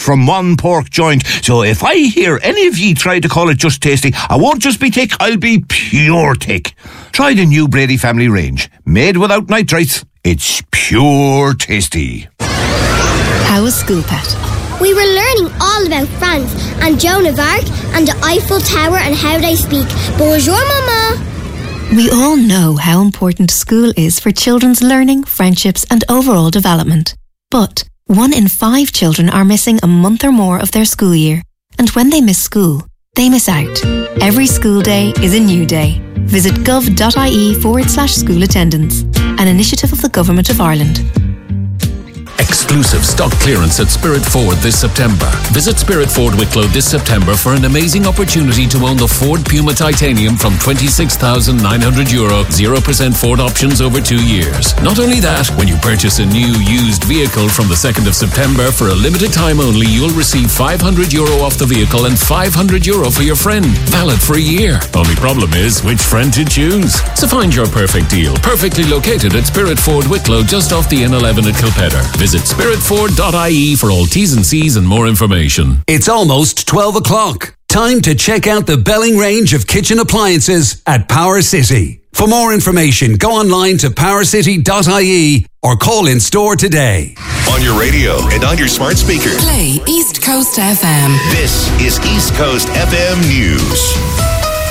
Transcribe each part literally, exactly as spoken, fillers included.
from one pork joint. So if I hear any of ye try to call it just tasty, I won't just be thick, I'll be pure thick. Try the new Brady family range. Made without nitrites. It's pure tasty. How was school, Pat? We were learning all about France and Joan of Arc and the Eiffel Tower and how they speak. Bonjour, Mama. We all know how important school is for children's learning, friendships and overall development. But one in five children are missing a month or more of their school year. And when they miss school, they miss out. Every school day is a new day. Visit gov.ie forward slash school attendance, an initiative of the Government of Ireland. Exclusive stock clearance at Spirit Ford this September. Visit Spirit Ford Wicklow this September for an amazing opportunity to own the Ford Puma Titanium from twenty-six thousand nine hundred euro, zero percent Ford options over two years. Not only that, when you purchase a new used vehicle from the second of September, for a limited time only, you'll receive five hundred euro off the vehicle and five hundred euro for your friend. Valid for a year. Only problem is, which friend to choose? So find your perfect deal. Perfectly located at Spirit Ford Wicklow, just off the N eleven at Kilpedder. Visit spirit ford dot I E for all T's and C's and more information. It's almost twelve o'clock. Time to check out the Belling range of kitchen appliances at Power City. For more information, go online to power city dot I E or call in store today. On your radio and on your smart speaker. Play East Coast F M. This is East Coast F M News.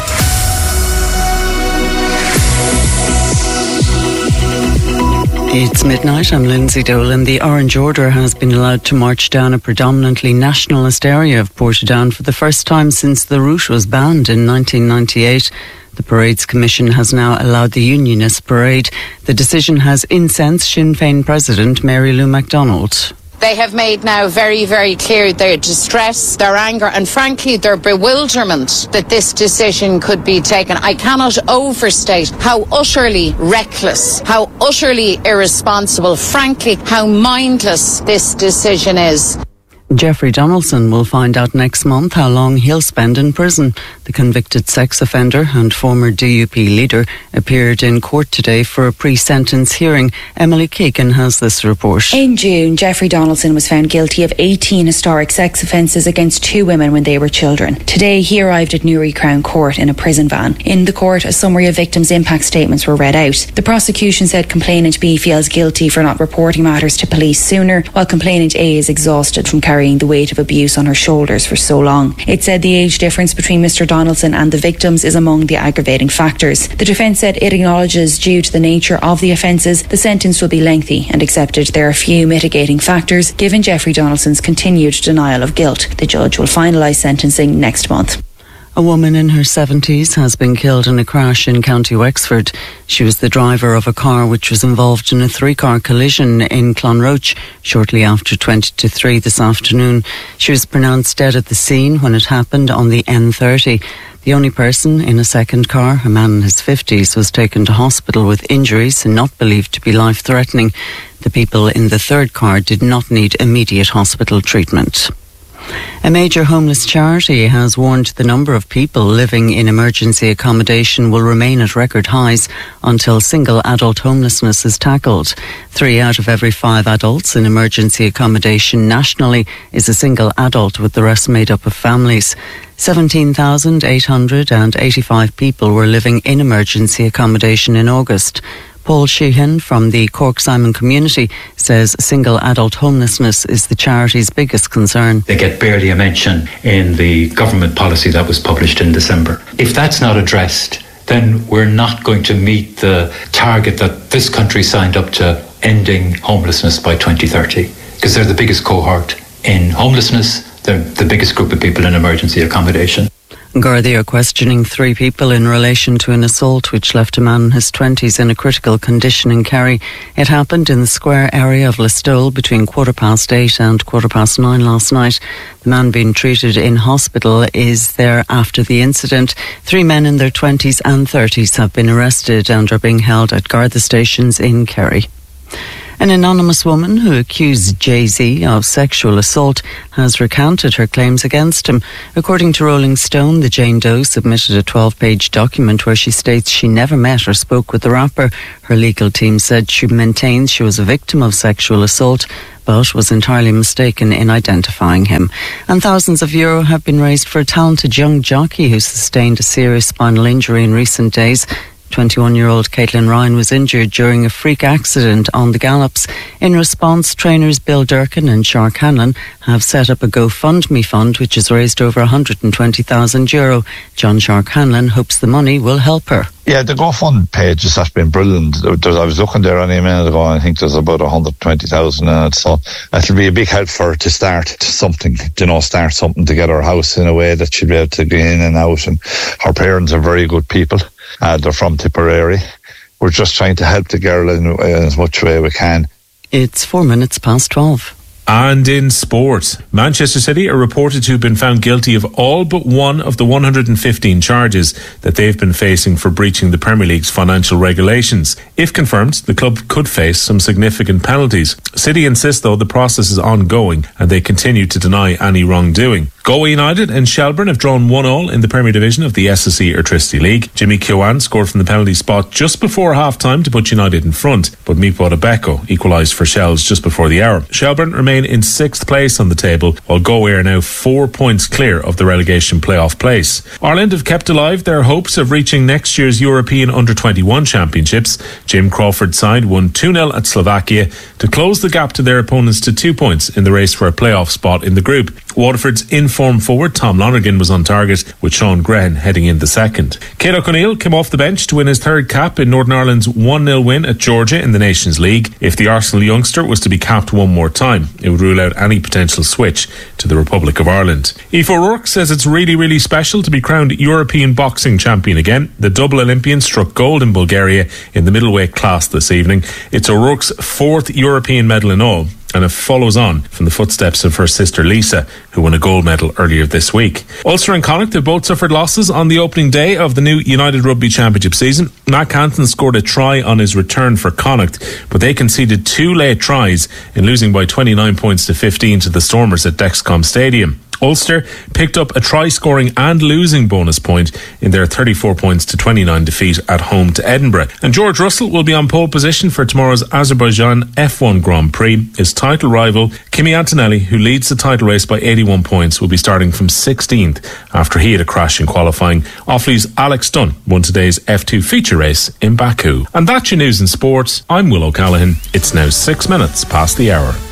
It's midnight. I'm Lindsay Dolan. The Orange Order has been allowed to march down a predominantly nationalist area of Portadown for the first time since the route was banned in nineteen ninety-eight. The Parades Commission has now allowed the Unionist parade. The decision has incensed Sinn Féin President Mary Lou MacDonald. They have made now very, very clear their distress, their anger and frankly their bewilderment that this decision could be taken. I cannot overstate how utterly reckless, how utterly irresponsible, frankly how mindless this decision is. Jeffrey Donaldson will find out next month how long he'll spend in prison. The convicted sex offender and former D U P leader appeared in court today for a pre-sentence hearing. Emily Keegan has this report. In June, Jeffrey Donaldson was found guilty of eighteen historic sex offences against two women when they were children. Today, he arrived at Newry Crown Court in a prison van. In the court, a summary of victims' impact statements were read out. The prosecution said complainant B feels guilty for not reporting matters to police sooner, while complainant A is exhausted from carrying the weight of abuse on her shoulders for so long. It said the age difference between Mr Donaldson and the victims is among the aggravating factors. The defence said it acknowledges, due to the nature of the offences, the sentence will be lengthy and accepted there are few mitigating factors given Jeffrey Donaldson's continued denial of guilt. The judge will finalise sentencing next month. A woman in her seventies has been killed in a crash in County Wexford. She was the driver of a car which was involved in a three-car collision in Clonroach shortly after twenty to three this afternoon. She was pronounced dead at the scene when it happened on the N thirty. The only person in a second car, a man in his fifties, was taken to hospital with injuries and not believed to be life-threatening. The people in the third car did not need immediate hospital treatment. A major homeless charity has warned the number of people living in emergency accommodation will remain at record highs until single adult homelessness is tackled. Three out of every five adults in emergency accommodation nationally is a single adult, with the rest made up of families. seventeen thousand eight hundred eighty-five people were living in emergency accommodation in August. Paul Sheehan from the Cork Simon community says single adult homelessness is the charity's biggest concern. They get barely a mention in the government policy that was published in December. If that's not addressed, then we're not going to meet the target that this country signed up to, ending homelessness by twenty thirty, because they're the biggest cohort in homelessness. They're the biggest group of people in emergency accommodation. Gardaí are questioning three people in relation to an assault which left a man in his twenties in a critical condition in Kerry. It happened in the square area of Listowel between quarter past eight and quarter past nine last night. The man being treated in hospital is there after the incident. Three men in their twenties and thirties have been arrested and are being held at Garda stations in Kerry. An anonymous woman who accused Jay-Z of sexual assault has recanted her claims against him. According to Rolling Stone, the Jane Doe submitted a twelve-page document where she states she never met or spoke with the rapper. Her legal team said she maintains she was a victim of sexual assault, but was entirely mistaken in identifying him. And thousands of euro have been raised for a talented young jockey who sustained a serious spinal injury in recent days. twenty-one-year-old Caitlin Ryan was injured during a freak accident on the Gallops. In response, trainers Bill Durkin and Shark Hanlon have set up a GoFundMe fund which has raised over one hundred twenty thousand euro. John Shark Hanlon hopes the money will help her. Yeah, the GoFund page has been brilliant. There's, I was looking there only a minute ago and I think there's about one hundred twenty thousand in it. So it'll be a big help for her to start something, you know, start something to get her house in a way that she'll be able to get in and out. And her parents are very good people. Uh, they're from Tipperary. We're just trying to help the girl in, in as much way we can. It's four minutes past twelve. And in sport, Manchester City are reported to have been found guilty of all but one of the one hundred fifteen charges that they've been facing for breaching the Premier League's financial regulations. If confirmed, the club could face some significant penalties. City insist, though, the process is ongoing and they continue to deny any wrongdoing. Galway United and Shelbourne have drawn one all in the Premier Division of the S S E Airtricity League. Jimmy Keown scored from the penalty spot just before half-time to put United in front, but Mipo Debeko equalised for Shells just before the hour. Shelbourne remain in sixth place on the table, while Galway are now four points clear of the relegation playoff place. Ireland have kept alive their hopes of reaching next year's European under twenty-one Championships. Jim Crawford's side won two nil at Slovakia to close the gap to their opponents to two points in the race for a playoff spot in the group. Waterford's in-form forward Tom Lonergan was on target, with Sean Grehan heading in the second. Céad O'Connell came off the bench to win his third cap in Northern Ireland's one nil win at Georgia in the Nations League. If the Arsenal youngster was to be capped one more time, it would rule out any potential switch to the Republic of Ireland. Aoife O'Rourke says it's really, really special to be crowned European boxing champion again. The double Olympian struck gold in Bulgaria in the middleweight class this evening. It's O'Rourke's fourth European medal in all, and it follows on from the footsteps of her sister Lisa, who won a gold medal earlier this week. Ulster and Connacht have both suffered losses on the opening day of the new United Rugby Championship season. Matt Canton scored a try on his return for Connacht, but they conceded two late tries in losing by twenty-nine points to fifteen to the Stormers at Dexcom Stadium. Ulster picked up a try-scoring and losing bonus point in their thirty-four points to twenty-nine defeat at home to Edinburgh. And George Russell will be on pole position for tomorrow's Azerbaijan F one Grand Prix. His title rival, Kimi Antonelli, who leads the title race by eighty-one points, will be starting from sixteenth after he had a crash in qualifying. Offaly's Alex Dunn won today's F two feature race in Baku. And that's your news and sports. I'm Will O'Callaghan. It's now six minutes past the hour.